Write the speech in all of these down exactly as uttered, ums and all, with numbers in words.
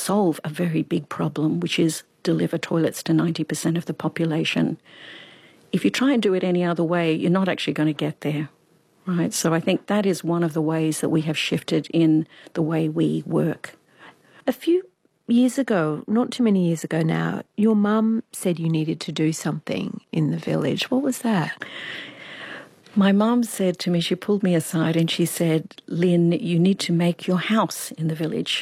solve a very big problem, which is deliver toilets to ninety percent of the population. If you try and do it any other way, you're not actually going to get there, right? So I think that is one of the ways that we have shifted in the way we work. A few years ago, not too many years ago now, your mum said you needed to do something in the village. What was that? My mum said to me, she pulled me aside and she said, Lynn, you need to make your house in the village.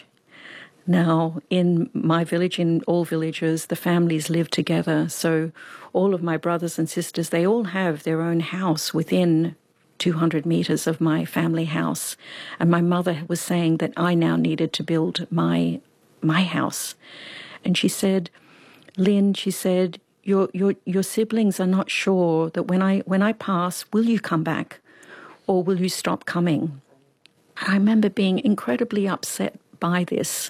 Now, in my village, in all villages, the families live together. So all of my brothers and sisters, they all have their own house within two hundred metres of my family house. And my mother was saying that I now needed to build my my house. And she said, Lynn, she said, your your your siblings are not sure that when I when I pass, will you come back or will you stop coming? And I remember being incredibly upset by this,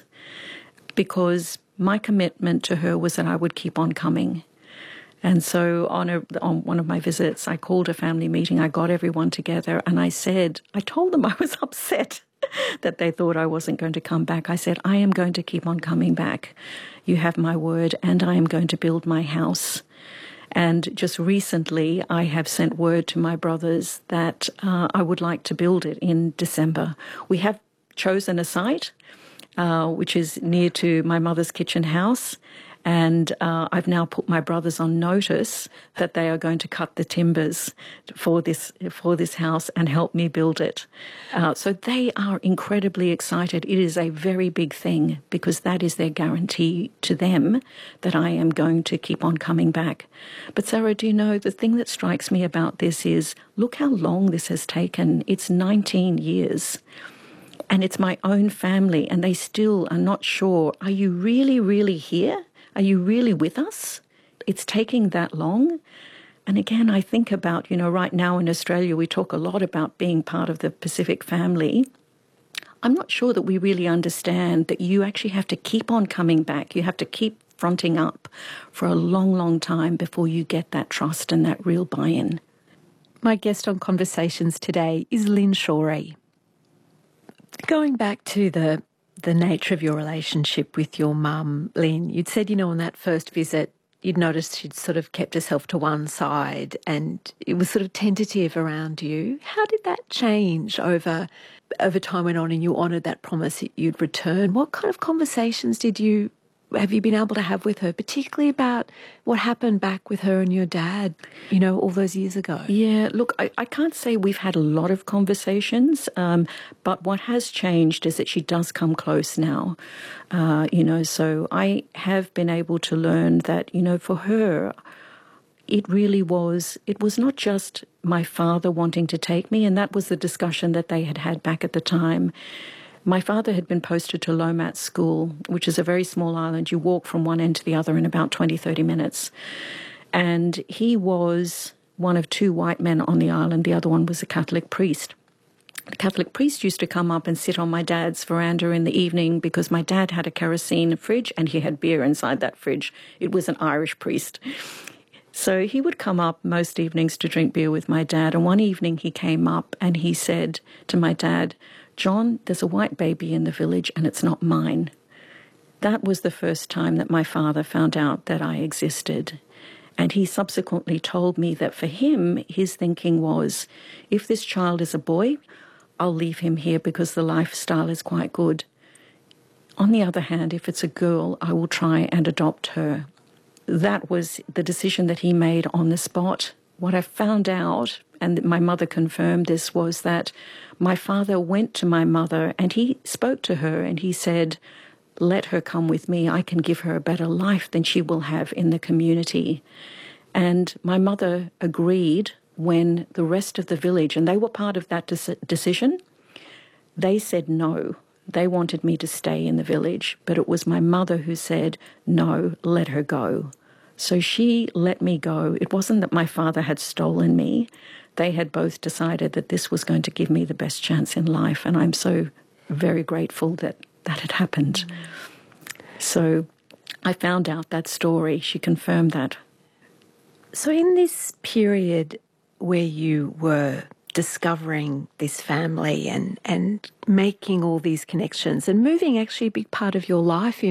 because my commitment to her was that I would keep on coming. And so on, a, on one of my visits, I called a family meeting. I got everyone together and I said, I told them I was upset that they thought I wasn't going to come back. I said, I am going to keep on coming back. You have my word, and I am going to build my house. And just recently, I have sent word to my brothers that uh, I would like to build it in December. We have chosen a site, Uh, which is near to my mother's kitchen house. And uh, I've now put my brothers on notice that they are going to cut the timbers for this for this house and help me build it. Uh, so they are incredibly excited. It is a very big thing, because that is their guarantee to them that I am going to keep on coming back. But Sarah, do you know, the thing that strikes me about this is, look how long this has taken. It's nineteen years. And it's my own family, and they still are not sure, are you really, really here? Are you really with us? It's taking that long. And again, I think about, you know, right now in Australia, we talk a lot about being part of the Pacific family. I'm not sure that we really understand that you actually have to keep on coming back. You have to keep fronting up for a long, long time before you get that trust and that real buy-in. My guest on Conversations today is Lynn Shorey. Going back to the the nature of your relationship with your mum, Lynn, you'd said, you know, on that first visit, you'd noticed she'd sort of kept herself to one side and it was sort of tentative around you. How did that change over over time went on and you honoured that promise that you'd return? What kind of conversations did you have you been able to have with her, particularly about what happened back with her and your dad, you know, all those years ago? Yeah, look, I, I can't say we've had a lot of conversations, um, but what has changed is that she does come close now, uh, you know, so I have been able to learn that, you know, for her, it really was, it was not just my father wanting to take me, and that was the discussion that they had had back at the time. My father had been posted to Lomat School, which is a very small island. You walk from one end to the other in about twenty, thirty minutes. And he was one of two white men on the island. The other one was a Catholic priest. The Catholic priest used to come up and sit on my dad's veranda in the evening because my dad had a kerosene fridge and he had beer inside that fridge. It was an Irish priest. So he would come up most evenings to drink beer with my dad. And one evening he came up and he said to my dad, John, there's a white baby in the village and it's not mine. That was the first time that my father found out that I existed. And he subsequently told me that for him, his thinking was, if this child is a boy, I'll leave him here because the lifestyle is quite good. On the other hand, if it's a girl, I will try and adopt her. That was the decision that he made on the spot. What I found out, and my mother confirmed this, was that my father went to my mother and he spoke to her and he said, let her come with me. I can give her a better life than she will have in the community. And my mother agreed when the rest of the village, and they were part of that de- decision, they said no. They wanted me to stay in the village, but it was my mother who said, no, let her go. So she let me go. It wasn't that my father had stolen me. They had both decided that this was going to give me the best chance in life, and I'm so very grateful that that had happened. Mm. So I found out that story. She confirmed that. So in this period where you were discovering this family and, and making all these connections and moving actually a big part of your life